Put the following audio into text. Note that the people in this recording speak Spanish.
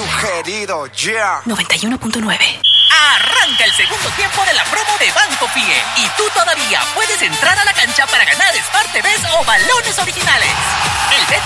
Sugerido, yeah. 91.9. Arranca el segundo tiempo de la promo de Banco Pie y tú todavía puedes entrar a la cancha para ganar Smart TVs o balones originales.